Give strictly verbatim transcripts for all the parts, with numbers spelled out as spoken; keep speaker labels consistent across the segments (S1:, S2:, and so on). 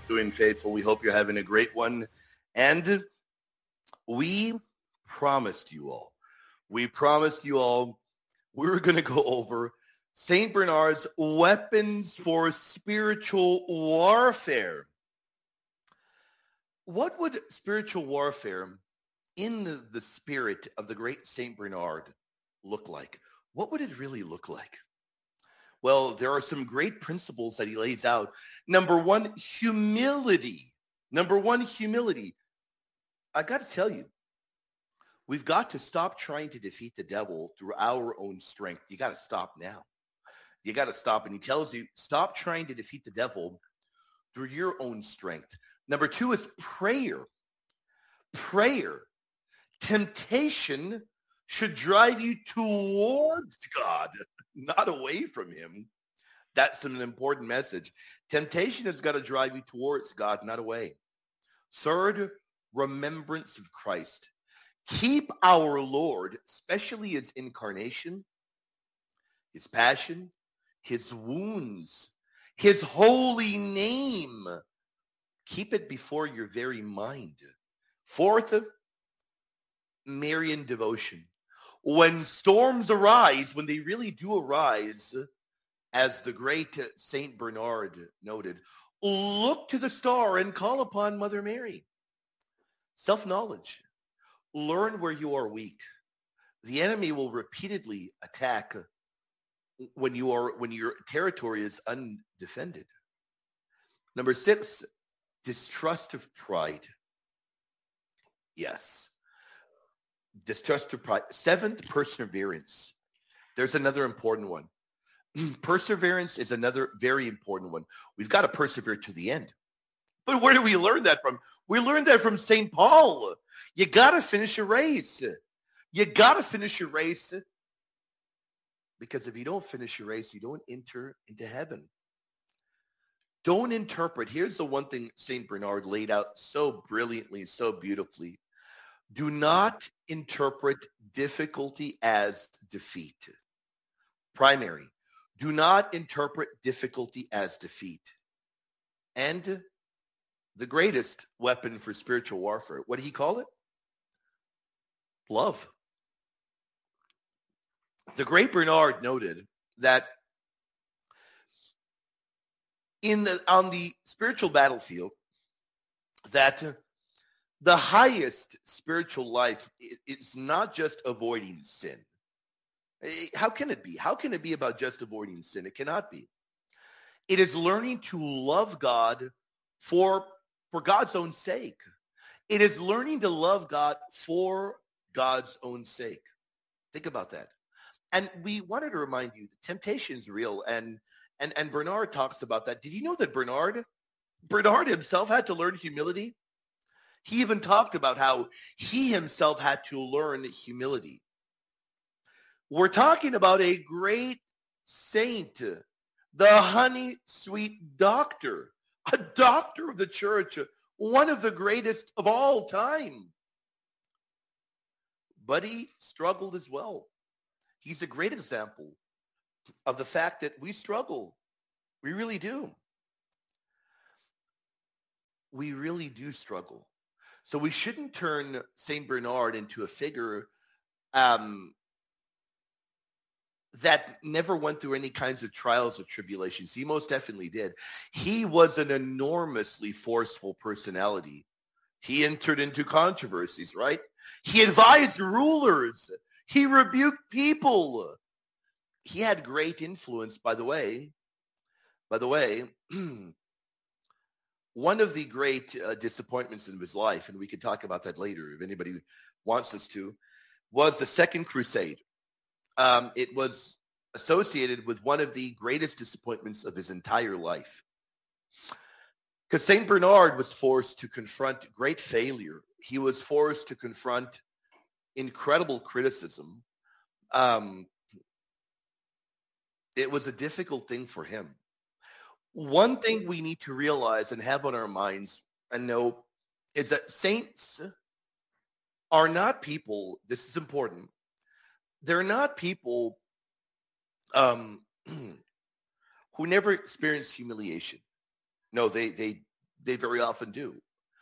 S1: Doing faithful. We hope you're having a great one. And we promised you all, we promised you all we were going to go over Saint Bernard's weapons for spiritual warfare. What would spiritual warfare in the, the spirit of the great Saint Bernard look like? What would it really look like? Well, there are some great principles that he lays out. Number one, humility. Number one, humility. I got to tell you, we've got to stop trying to defeat the devil through our own strength. You got to stop now. You got to stop. And he tells you, stop trying to defeat the devil through your own strength. Number two is prayer. Prayer. Temptation should drive you towards God, not away from him. That's an important message. Temptation has got to drive you towards God, not away. Third, remembrance of Christ. Keep our Lord, especially his incarnation, his passion, his wounds, his holy name. Keep it before your very mind. Fourth, Marian devotion. When storms arise, when they really do arise, as the great Saint Bernard noted, look to the star and call upon Mother Mary. Self-knowledge. Learn where you are weak. The enemy will repeatedly attack when you are when your territory is undefended. Number six, distrust of pride. Yes. Distrust of pride. Seventh, perseverance. There's another important one. Perseverance is another very important one. We've got to persevere to the end. But where do we learn that from? We learned that from Saint Paul. You got to finish a race. You got to finish your race. Because if you don't finish your race, you don't enter into heaven. Don't interpret. Here's the one thing Saint Bernard laid out so brilliantly, so beautifully. Do not interpret difficulty as defeat. Primary. Do not interpret difficulty as defeat. And the greatest weapon for spiritual warfare, what did he call it? Love. The great Bernard noted that in the on the spiritual battlefield, that the highest spiritual life is not just avoiding sin. How can it be? How can it be about just avoiding sin? It cannot be. It is learning to love God for, for God's own sake. It is learning to love God for God's own sake. Think about that. And we wanted to remind you that temptation is real. And, and, and Bernard talks about that. Did you know that Bernard, Bernard himself had to learn humility? He even talked about how he himself had to learn humility. We're talking about a great saint, the honey sweet doctor, a doctor of the church, one of the greatest of all time. But he struggled as well. He's a great example of the fact that we struggle. We really do. We really do struggle. So we shouldn't turn Saint Bernard into a figure um, that never went through any kinds of trials or tribulations. He most definitely did. He was an enormously forceful personality. He entered into controversies, right? He advised rulers. He rebuked people. He had great influence, by the way. By the way, one of the great uh, disappointments in his life, and we can talk about that later if anybody wants us to, was the Second Crusade. Um, it was associated with one of the greatest disappointments of his entire life. Because Saint Bernard was forced to confront great failure. He was forced to confront incredible criticism. Um, it was a difficult thing for him. One thing we need to realize and have on our minds and know is that saints are not people, this is important, they're not people um, who never experience humiliation. No, they they They very often do.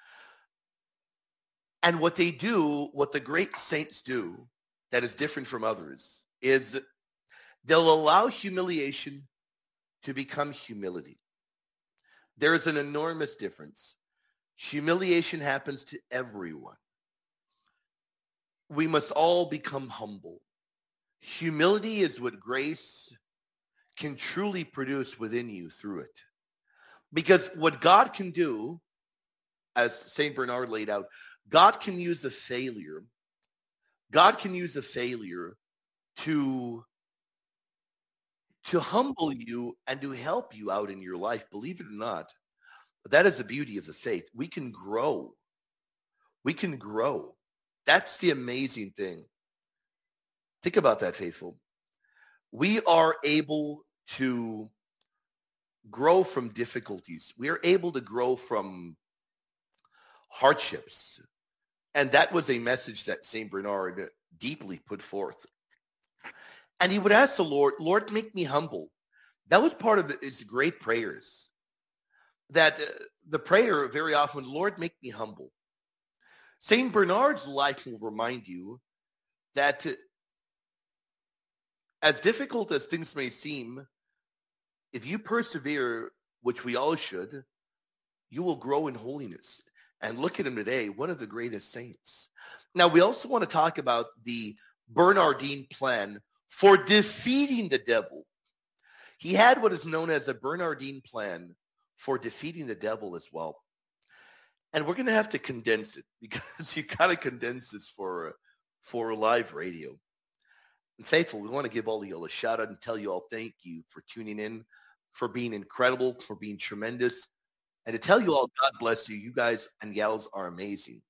S1: And what they do, what the great saints do that is different from others, is they'll allow humiliation to become humility. There is an enormous difference. Humiliation happens to everyone. We must all become humble. Humility is what grace can truly produce within you through it. Because what God can do, as Saint Bernard laid out, God can use a failure. God can use a failure to, to humble you and to help you out in your life. Believe it or not, that is the beauty of the faith. We can grow. We can grow. That's the amazing thing. Think about that, faithful. We are able to grow from difficulties. We are able to grow from hardships. And that was a message that Saint Bernard deeply put forth. And he would ask the Lord, Lord, make me humble. That was part of his great prayers. That uh, the prayer very often, Lord, make me humble. Saint Bernard's life will remind you that uh, as difficult as things may seem, if you persevere, which we all should, you will grow in holiness. And look at him today, one of the greatest saints. Now, we also want to talk about the Bernardine plan for defeating the devil. He had what is known as a Bernardine plan for defeating the devil as well. And we're going to have to condense it because you got to condense this for, for live radio. And faithful, we want to give all of you all a shout out and tell you all thank you for tuning in, for being incredible, for being tremendous. And to tell you all, God bless you. You guys and gals are amazing.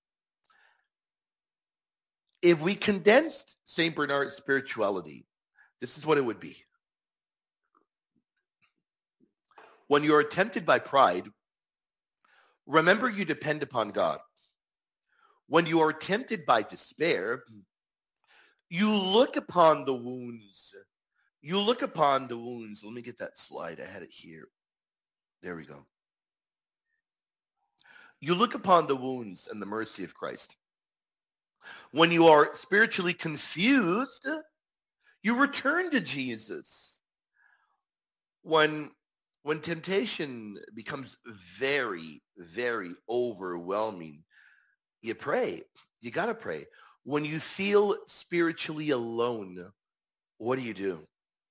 S1: If we condensed Saint Bernard's spirituality, this is what it would be. When you are tempted by pride, remember you depend upon God. When you are tempted by despair, you look upon the wounds. You look upon the wounds. Let me get that slide. I had it here. There we go. You look upon the wounds and the mercy of Christ. When you are spiritually confused, you return to Jesus. When, when temptation becomes very, very overwhelming, you pray. You got to pray. When you feel spiritually alone, what do you do?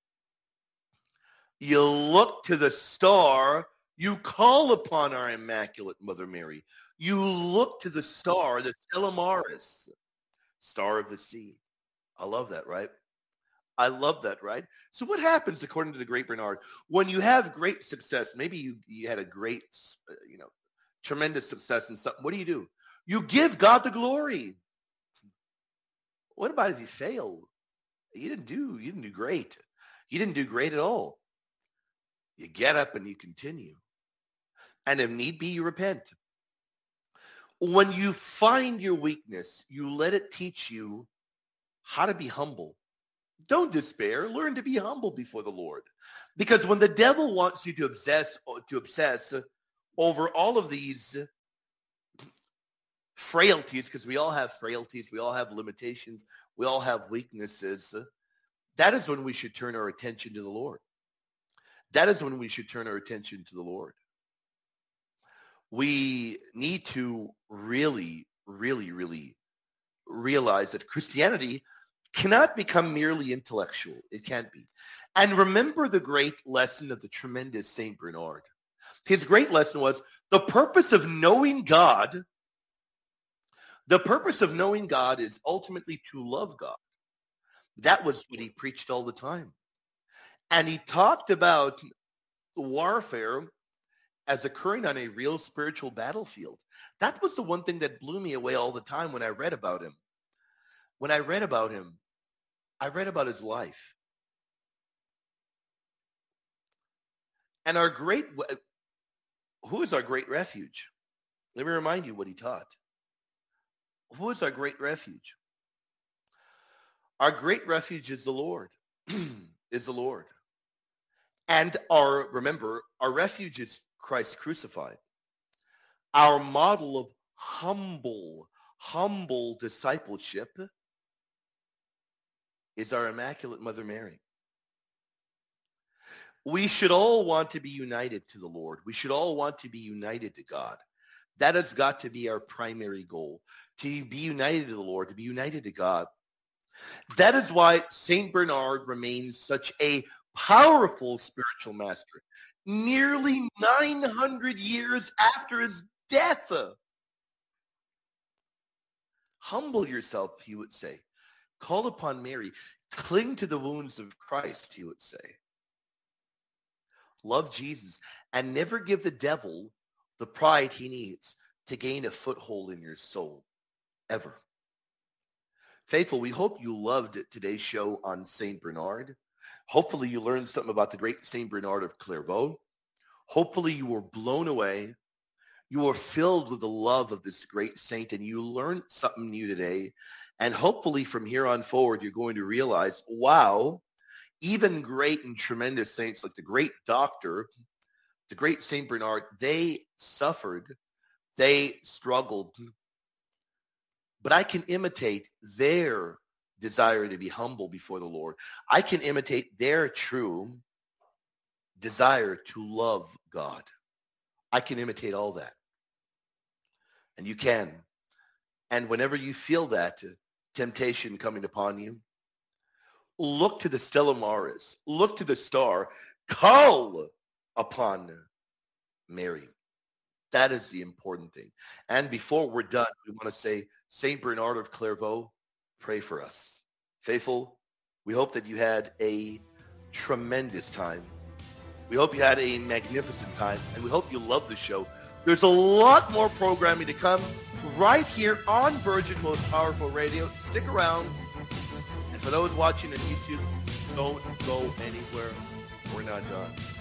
S1: You look to the star. You call upon our Immaculate Mother Mary. You look to the star, the Stella Maris, star of the sea. I love that, right? I love that, right? So what happens, according to the great Bernard, when you have great success, maybe you, you had a great, uh, you know, tremendous success in something, what do you do? You give God the glory. What about if you fail? You didn't do, you didn't do great. You didn't do great at all. You get up and you continue. And if need be, you repent. When you find your weakness, you let it teach you how to be humble. Don't despair. Learn to be humble before the Lord. Because when the devil wants you to obsess, to obsess over all of these frailties, because we all have frailties, we all have limitations, we all have weaknesses, that is when we should turn our attention to the Lord. That is when we should turn our attention to the Lord. We need to really, really, really realize that Christianity cannot become merely intellectual. It can't be. And remember the great lesson of the tremendous Saint Bernard. His great lesson was the purpose of knowing God. The purpose of knowing God is ultimately to love God. That was what he preached all the time. And he talked about warfare as occurring on a real spiritual battlefield. That was the one thing that blew me away all the time when I read about him. When I read about him, I read about his life. And our great, who is our great refuge? Let me remind you what he taught. Who is our great refuge? Our great refuge is the Lord, is the Lord. And our, remember, our refuge is Christ crucified. Our model of humble, humble discipleship is our Immaculate Mother Mary. We should all want to be united to the Lord. We should all want to be united to God. That has got to be our primary goal, to be united to the Lord, to be united to God. That is why Saint Bernard remains such a powerful spiritual master. Nearly nine hundred years after his death. Humble yourself, he would say. Call upon Mary. Cling to the wounds of Christ, he would say. Love Jesus and never give the devil the pride he needs to gain a foothold in your soul, ever. Faithful, we hope you loved today's show on Saint Bernard. Hopefully you learned something about the great Saint Bernard of Clairvaux. Hopefully you were blown away. You were filled with the love of this great saint and you learned something new today. And hopefully from here on forward, you're going to realize, wow, even great and tremendous saints like the great doctor, the great Saint Bernard, they suffered, they struggled, but I can imitate their desire to be humble before the Lord. I can imitate their true desire to love God. I can imitate all that. And you can. And whenever you feel that temptation coming upon you, look to the Stella Maris. Look to the star. Call upon Mary. That is the important thing. And before we're done, we want to say, Saint Bernard of Clairvaux, pray for us. Faithful, we hope that you had a tremendous time. We hope you had a magnificent time, and we hope you loved the show. There's a lot more programming to come right here on Virgin Most Powerful Radio. Stick around. And for those watching on YouTube, don't go anywhere. We're not done.